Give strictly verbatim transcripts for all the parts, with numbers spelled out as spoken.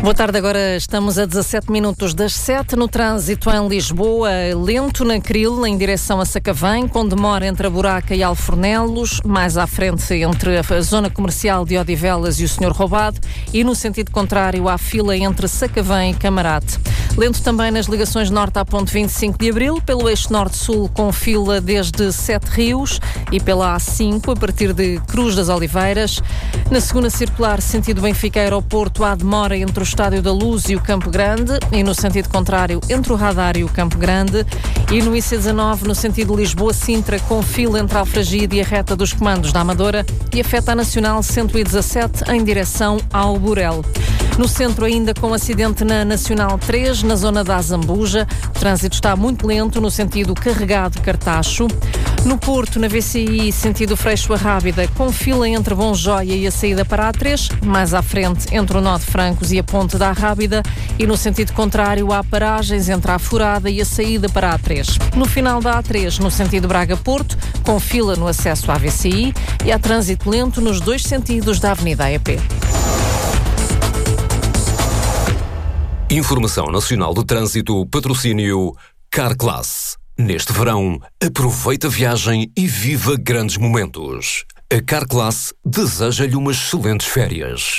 Boa tarde, agora estamos a dezassete minutos das sete no trânsito em Lisboa, lento na Cril em direção a Sacavém, com demora entre a Buraca e Alfornelos, mais à frente entre a zona comercial de Odivelas e o Senhor Roubado, e no sentido contrário há fila entre Sacavém e Camarate. Lento também nas ligações norte à ponte vinte e cinco de Abril, pelo eixo norte-sul com fila desde Sete Rios e pela A cinco a partir de Cruz das Oliveiras. Na segunda circular, sentido Benfica Aeroporto, há demora entre o Estádio da Luz e o Campo Grande, e no sentido contrário entre o Radar e o Campo Grande, e no I C dezanove no sentido Lisboa-Sintra com fila entre Alfragide e a reta dos comandos da Amadora, e afeta a Nacional cento e dezassete em direção ao Burel. No centro ainda com acidente na Nacional três, na zona da Azambuja, o trânsito está muito lento no sentido Carregado-Cartacho. No Porto, na V C I, sentido Freixo-Arrábida, com fila entre Bom Joia e a saída para a A três, mais à frente entre o Nó de Francos e a Ponte da Arrábida, e no sentido contrário há paragens entre a Furada e a saída para a A três. No final da A três, no sentido Braga-Porto, com fila no acesso à V C I, e há trânsito lento nos dois sentidos da Avenida A E P. Informação Nacional de Trânsito, patrocínio Carclass. Neste verão, aproveita a viagem e viva grandes momentos. A Carclass deseja-lhe umas excelentes férias.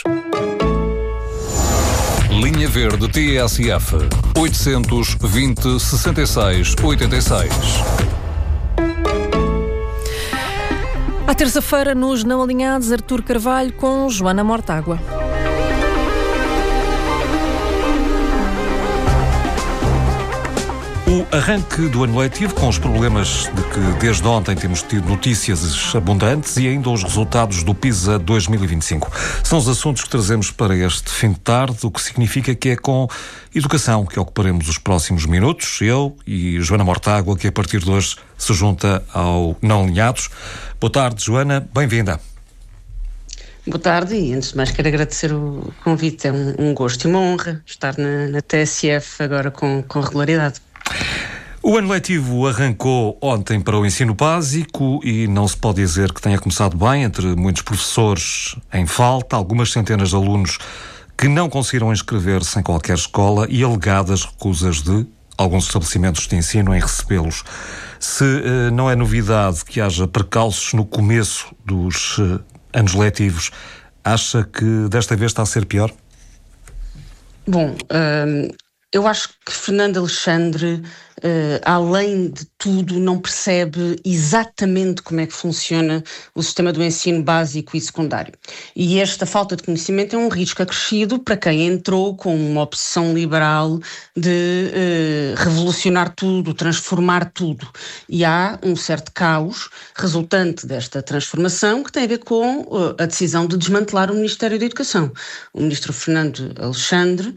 Linha Verde T S F oitocentos, vinte, sessenta e seis, oitenta e seis. À terça-feira, nos Não Alinhados, Artur Carvalho com Joana Mortágua. O arranque do ano letivo, com os problemas de que desde ontem temos tido notícias abundantes, e ainda os resultados do PISA dois mil e vinte e cinco. São os assuntos que trazemos para este fim de tarde, o que significa que é com educação que ocuparemos os próximos minutos. Eu e Joana Mortágua, que a partir de hoje se junta ao Não Alinhados. Boa tarde, Joana, bem-vinda. Boa tarde, e antes de mais quero agradecer o convite. É um, um gosto e uma honra estar na, na T S F agora com, com regularidade. O ano letivo arrancou ontem para o ensino básico e não se pode dizer que tenha começado bem, entre muitos professores em falta, algumas centenas de alunos que não conseguiram inscrever-se em qualquer escola e alegadas recusas de alguns estabelecimentos de ensino em recebê-los. Se uh, não é novidade que haja precalços no começo dos uh, anos letivos, acha que desta vez está a ser pior? Bom, hum, eu acho que Fernando Alexandre, Uh, além de tudo, não percebe exatamente como é que funciona o sistema do ensino básico e secundário. E esta falta de conhecimento é um risco acrescido para quem entrou com uma obsessão liberal de uh, revolucionar tudo, transformar tudo. E há um certo caos resultante desta transformação que tem a ver com uh, a decisão de desmantelar o Ministério da Educação. O ministro Fernando Alexandre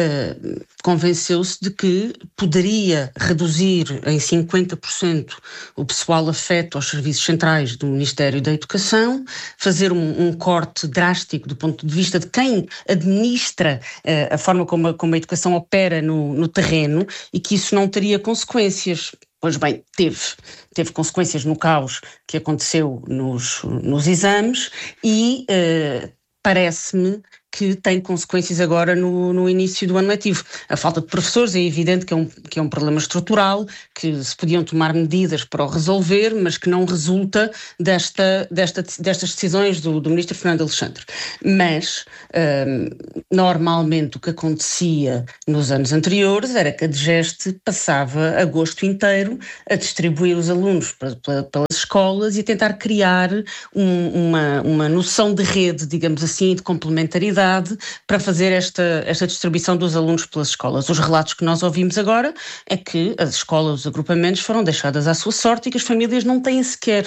uh, convenceu-se de que poderia reduzir em cinquenta por cento o pessoal afeto aos serviços centrais do Ministério da Educação, fazer um, um corte drástico do ponto de vista de quem administra uh, a forma como a, como a educação opera no, no terreno, e que isso não teria consequências. Pois bem, teve. Teve consequências no caos que aconteceu nos, nos exames e uh, parece-me que tem consequências agora no, no início do ano letivo. A falta de professores é evidente que é, um, que é um problema estrutural, que se podiam tomar medidas para o resolver, mas que não resulta desta, desta, destas decisões do, do ministro Fernando Alexandre. Mas, hum, normalmente o que acontecia nos anos anteriores era que a DGEST passava agosto inteiro a distribuir os alunos para, para, pelas escolas e a tentar criar um, uma, uma noção de rede, digamos assim, de complementaridade para fazer esta, esta distribuição dos alunos pelas escolas. Os relatos que nós ouvimos agora é que as escolas, os agrupamentos foram deixadas à sua sorte e que as famílias não têm sequer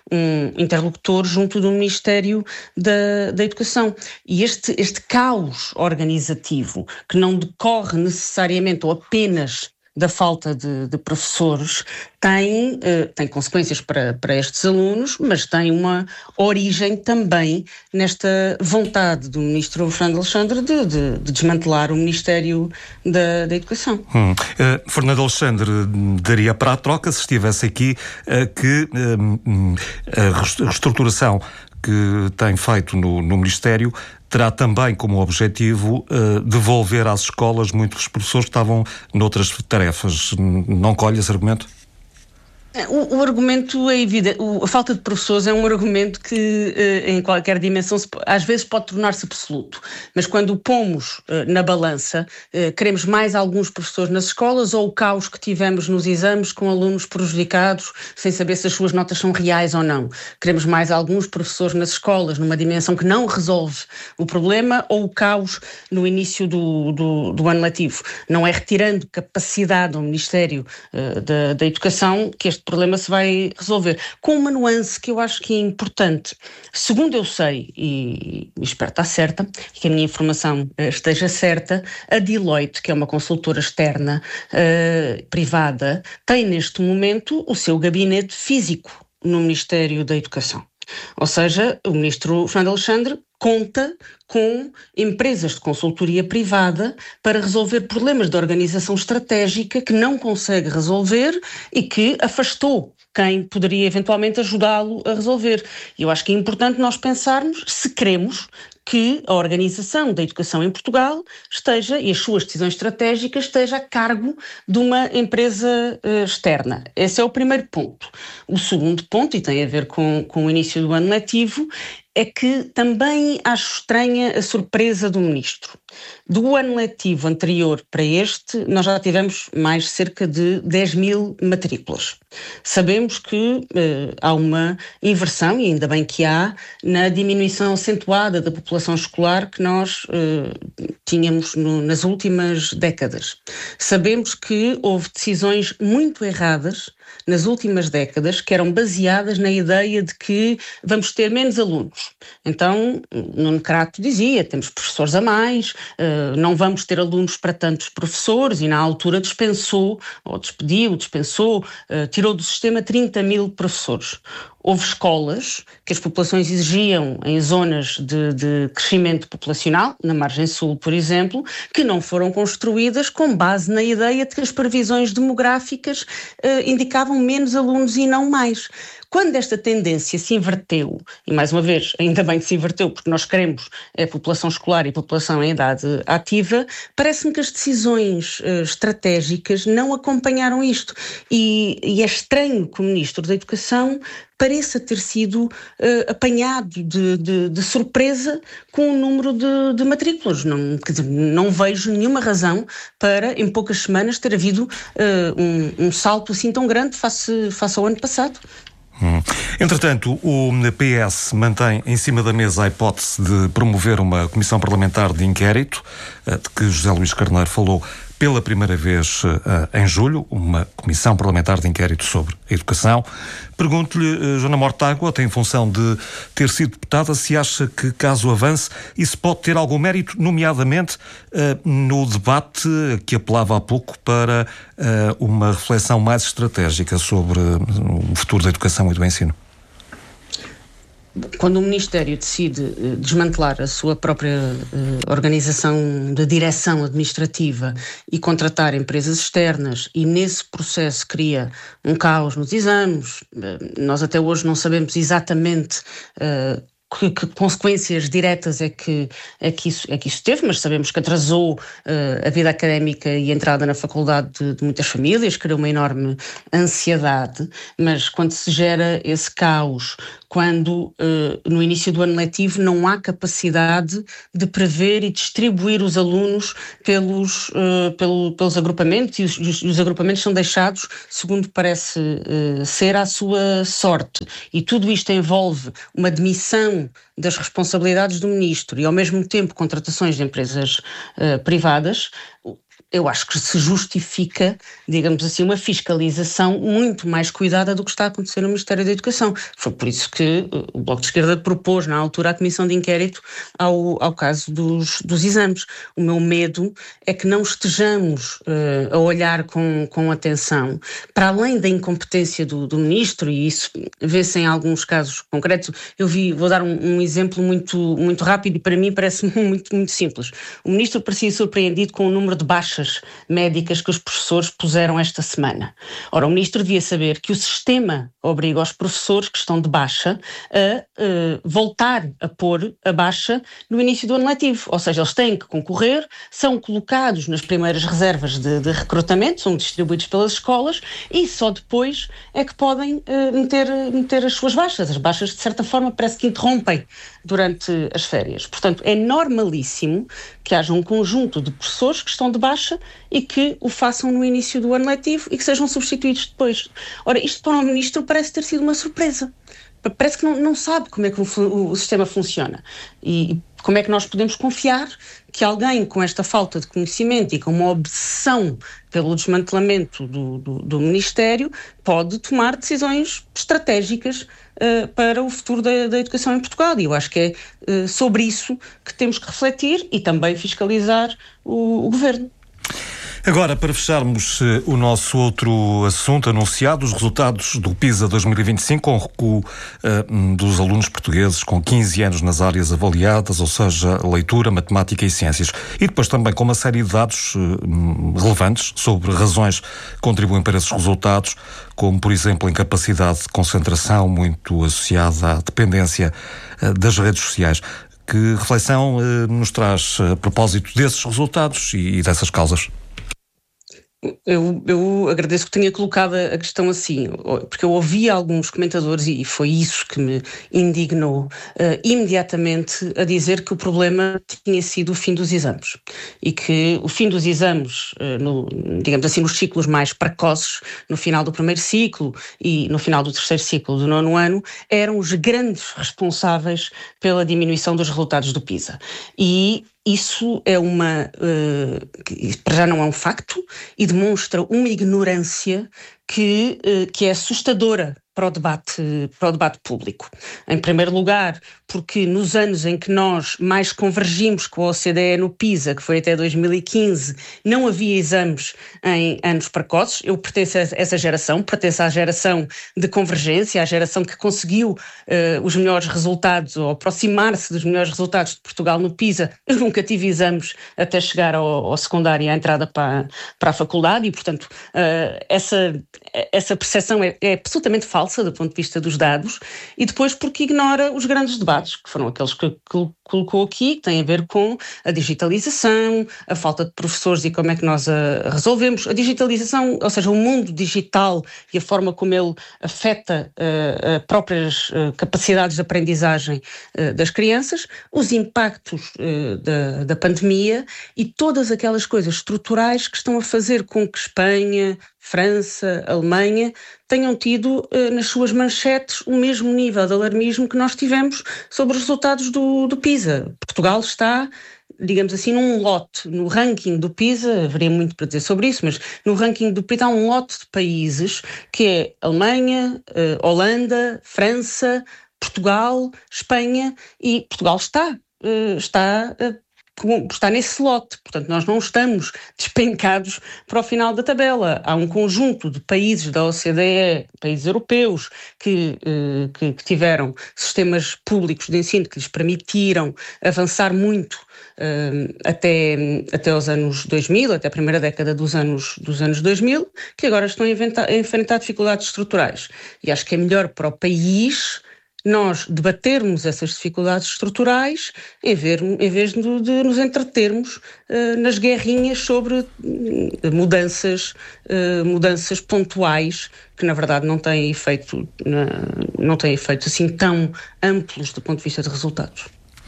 um interlocutor junto do Ministério da, da Educação. E este, este caos organizativo, que não decorre necessariamente ou apenas da falta de, de professores, tem, uh, tem consequências para, para estes alunos, mas tem uma origem também nesta vontade do ministro Fernando Alexandre de, de, de desmantelar o Ministério da, da Educação. Hum. Uh, Fernando Alexandre daria para a troca, se estivesse aqui, uh, que uh, a reestruturação que tem feito no, no Ministério terá também como objetivo uh, devolver às escolas muitos professores que estavam noutras tarefas. Não colhe esse argumento? O, o argumento é evidente. O, a falta de professores é um argumento que, eh, em qualquer dimensão, se, às vezes pode tornar-se absoluto. Mas quando o pomos eh, na balança, eh, queremos mais alguns professores nas escolas ou o caos que tivemos nos exames com alunos prejudicados sem saber se as suas notas são reais ou não? Queremos mais alguns professores nas escolas numa dimensão que não resolve o problema ou o caos no início do, do, do ano letivo? Não é retirando capacidade ao Ministério eh, da, da Educação que este problema se vai resolver. Com uma nuance que eu acho que é importante. Segundo eu sei, e, e espero estar certa, e que a minha informação uh, esteja certa, a Deloitte, que é uma consultora externa uh, privada, tem neste momento o seu gabinete físico no Ministério da Educação. Ou seja, o ministro Fernando Alexandre conta com empresas de consultoria privada para resolver problemas de organização estratégica que não consegue resolver e que afastou quem poderia eventualmente ajudá-lo a resolver. E eu acho que é importante nós pensarmos se queremos que a organização da educação em Portugal esteja, e as suas decisões estratégicas, esteja a cargo de uma empresa uh, externa. Esse é o primeiro ponto. O segundo ponto, e tem a ver com, com o início do ano letivo, é que também acho estranha a surpresa do ministro. Do ano letivo anterior para este, nós já tivemos mais cerca de dez mil matrículas. Sabemos que eh, há uma inversão, e ainda bem que há, na diminuição acentuada da população escolar que nós eh, tínhamos no, nas últimas décadas. Sabemos que houve decisões muito erradas nas últimas décadas, que eram baseadas na ideia de que vamos ter menos alunos. Então, Nuno Crato dizia, temos professores a mais, uh, não vamos ter alunos para tantos professores, e na altura dispensou, ou despediu, dispensou, uh, tirou do sistema trinta mil professores. Houve escolas que as populações exigiam em zonas de, de crescimento populacional, na margem sul, por exemplo, que não foram construídas com base na ideia de que as previsões demográficas uh, indicavam menos alunos e não mais. Quando esta tendência se inverteu, e mais uma vez, ainda bem que se inverteu, porque nós queremos a população escolar e a população em idade ativa, parece-me que as decisões uh, estratégicas não acompanharam isto. E, e é estranho que o Ministro da Educação pareça ter sido uh, apanhado de, de, de surpresa com o número de, de matrículas. Não, quer dizer, não vejo nenhuma razão para, em poucas semanas, ter havido uh, um, um salto assim tão grande face, face ao ano passado. Hum. Entretanto, o P S mantém em cima da mesa a hipótese de promover uma comissão parlamentar de inquérito, de que José Luís Carneiro falou pela primeira vez uh, em julho, uma comissão parlamentar de inquérito sobre a educação. Pergunto-lhe, uh, Joana Mortágua, até em função de ter sido deputada, se acha que, caso avance, isso pode ter algum mérito, nomeadamente uh, no debate que apelava há pouco para uh, uma reflexão mais estratégica sobre uh, o futuro da educação e do ensino? Quando o Ministério decide uh, desmantelar a sua própria uh, organização de direção administrativa e contratar empresas externas, e nesse processo cria um caos nos exames, uh, nós até hoje não sabemos exatamente uh, Que, que consequências diretas é que, é, que isso, é que isso teve, mas sabemos que atrasou uh, a vida académica e a entrada na faculdade de, de muitas famílias, criou uma enorme ansiedade, mas quando se gera esse caos, quando uh, no início do ano letivo não há capacidade de prever e distribuir os alunos pelos, uh, pelo, pelos agrupamentos, e os, os, os agrupamentos são deixados, segundo parece uh, ser, à sua sorte, e tudo isto envolve uma demissão das responsabilidades do ministro e ao mesmo tempo contratações de empresas uh, privadas. Eu acho que se justifica, digamos assim, uma fiscalização muito mais cuidada do que está a acontecer no Ministério da Educação. Foi por isso que o Bloco de Esquerda propôs, na altura, a comissão de inquérito ao, ao caso dos, dos exames. O meu medo é que não estejamos uh, a olhar com, com atenção para além da incompetência do, do Ministro, e isso vê-se em alguns casos concretos. Eu vi, vou dar um, um exemplo muito, muito rápido e para mim parece muito, muito simples. O Ministro parecia surpreendido com o número de baixas baixas médicas que os professores puseram esta semana. Ora, o Ministro devia saber que o sistema obriga os professores que estão de baixa a uh, voltar a pôr a baixa no início do ano letivo. Ou seja, eles têm que concorrer, são colocados nas primeiras reservas de, de recrutamento, são distribuídos pelas escolas e só depois é que podem uh, meter, meter as suas baixas. As baixas, de certa forma, parece que interrompem durante as férias. Portanto, é normalíssimo que haja um conjunto de professores que estão de baixa e que o façam no início do ano letivo e que sejam substituídos depois. Ora, isto para o Ministro parece ter sido uma surpresa. Parece que não, não sabe como é que o, o sistema funciona e como é que nós podemos confiar que alguém com esta falta de conhecimento e com uma obsessão pelo desmantelamento do, do, do Ministério pode tomar decisões estratégicas uh, para o futuro da, da educação em Portugal. E eu acho que é uh, sobre isso que temos que refletir e também fiscalizar o, o Governo. Agora, para fecharmos uh, o nosso outro assunto anunciado, os resultados do PISA dois mil e vinte e cinco, com o recuo uh, dos alunos portugueses com quinze anos nas áreas avaliadas, ou seja, leitura, matemática e ciências. E depois também com uma série de dados uh, relevantes sobre razões que contribuem para esses resultados, como, por exemplo, a incapacidade de concentração muito associada à dependência uh, das redes sociais. Que reflexão uh, nos traz a propósito desses resultados e, e dessas causas? Eu, eu agradeço que tenha colocado a questão assim, porque eu ouvi alguns comentadores, e foi isso que me indignou, uh, imediatamente a dizer que o problema tinha sido o fim dos exames. E que o fim dos exames, uh, no, digamos assim, nos ciclos mais precoces, no final do primeiro ciclo e no final do terceiro ciclo do nono ano, eram os grandes responsáveis pela diminuição dos resultados do PISA. E isso é uma, uh, para já não é um facto e demonstra uma ignorância que, uh, que é assustadora para o debate, para o debate público. Em primeiro lugar, porque nos anos em que nós mais convergimos com a O C D E no PISA, que foi até dois mil e quinze, não havia exames em anos precoces. Eu pertenço a essa geração, pertenço à geração de convergência, à geração que conseguiu uh, os melhores resultados, ou aproximar-se dos melhores resultados de Portugal no PISA. Eu nunca tive exames até chegar ao, ao secundário e à entrada para, para a faculdade e, portanto, uh, essa, essa percepção é, é absolutamente falsa do ponto de vista dos dados, e depois porque ignora os grandes debates, que foram aqueles que, que colocou aqui, que têm a ver com a digitalização, a falta de professores e como é que nós a resolvemos. A digitalização, ou seja, o mundo digital e a forma como ele afeta uh, as próprias uh, capacidades de aprendizagem uh, das crianças, os impactos uh, da, da pandemia e todas aquelas coisas estruturais que estão a fazer com que Espanha, França, Alemanha tenham tido uh, nas suas manchetes o mesmo nível de alarmismo que nós tivemos sobre os resultados do, do PISA. Portugal está, digamos assim, num lote, no ranking do PISA, haveria muito para dizer sobre isso, mas no ranking do PISA há um lote de países que é Alemanha, uh, Holanda, França, Portugal, Espanha, e Portugal está, uh, está uh, está nesse lote, portanto nós não estamos despencados para o final da tabela. Há um conjunto de países da O C D E, países europeus, que, que, que tiveram sistemas públicos de ensino que lhes permitiram avançar muito uh, até, até os anos dois mil, até a primeira década dos anos, dos anos dois mil, que agora estão a, inventar, a enfrentar dificuldades estruturais. E acho que é melhor para o país nós debatermos essas dificuldades estruturais em, ver, em vez de, de nos entretermos uh, nas guerrinhas sobre uh, mudanças, uh, mudanças pontuais que na verdade não têm efeito, uh, não têm efeito assim tão amplos do ponto de vista de resultados.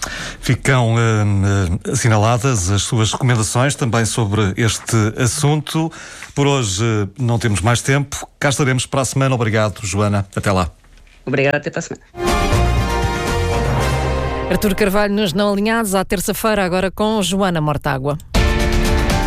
Ficam uh, assinaladas as suas recomendações também sobre este assunto. Por hoje uh, não temos mais tempo. Cá estaremos para a semana. Obrigado, Joana. Até lá. Obrigada, até para a semana. Artur Carvalho nos Não Alinhados, à terça-feira, agora com Joana Mortágua.